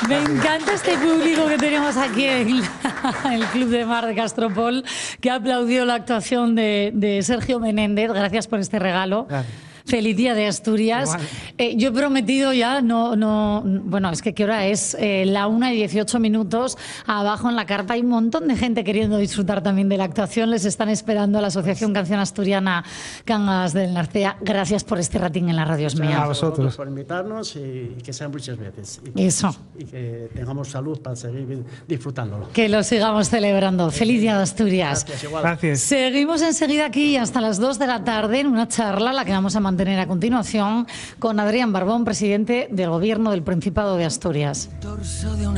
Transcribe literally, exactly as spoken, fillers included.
Me encanta este público que tenemos aquí en la- el Club de Mar de Castropol, que aplaudió la actuación de, de Sergio Menéndez. Gracias por este regalo. Gracias. Feliz Día de Asturias. Eh, yo he prometido ya, no, no, bueno, es que ¿qué hora es? Eh, la una y dieciocho minutos. Abajo en la carpa hay un montón de gente queriendo disfrutar también de la actuación. Les están esperando a la Asociación Canción Asturiana Cangas del Narcea. Gracias por este ratín en la radio, es mía. A vosotros. Por invitarnos y, y que sean muchas veces. Y, Eso. Y que tengamos salud para seguir disfrutándolo. Que lo sigamos celebrando. Feliz Día de Asturias. Gracias, igual. Gracias. Seguimos enseguida aquí hasta las dos de la tarde en una charla, la que vamos a mantener a continuación, con Adrián Barbón, presidente del Gobierno del Principado de Asturias.